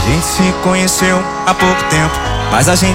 A gente se conheceu há pouco tempo, mas a gente